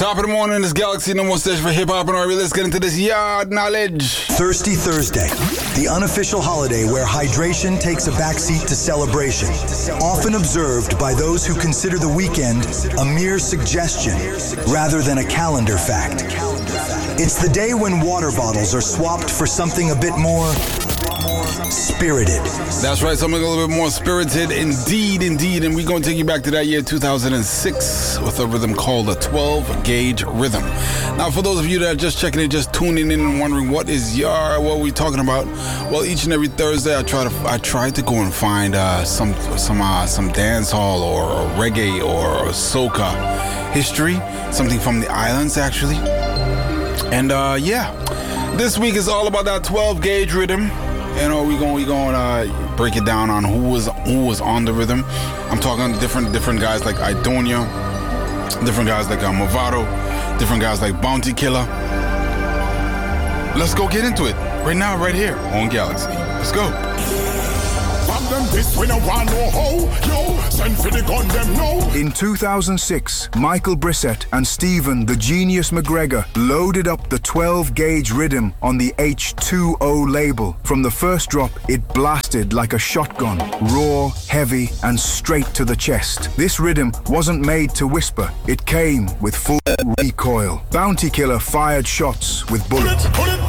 Top of the morning, this Galaxy number one station for hip hop and R&B. Let's get into this yard knowledge. Thirsty Thursday, the unofficial holiday where hydration takes a backseat to celebration. Often observed by those who consider the weekend a mere suggestion rather than a calendar fact. It's the day when water bottles are swapped for something a bit more spirited. That's right, something a little bit more spirited. Indeed. And we're going to take you back to that year 2006 with a rhythm called a 12-gauge rhythm. Now, for those of you that are just checking in, just tuning in and wondering what we're talking about, well, each and every Thursday I try to go and find some dance hall or reggae or soca history, something from the islands actually. And this week is all about that 12-gauge rhythm. You know, we going break it down on who was on the rhythm. I'm talking different guys like Idonia, different guys like Movado, different guys like Bounty Killer. Let's go get into it right now, right here on Galaxy. Let's go. In 2006, Michael Brissett and Stephen the Genius McGregor loaded up the 12-gauge rhythm on the H2O label. From the first drop, it blasted like a shotgun, raw, heavy, and straight to the chest. This rhythm wasn't made to whisper, it came with full recoil. Bounty Killer fired shots with bullets.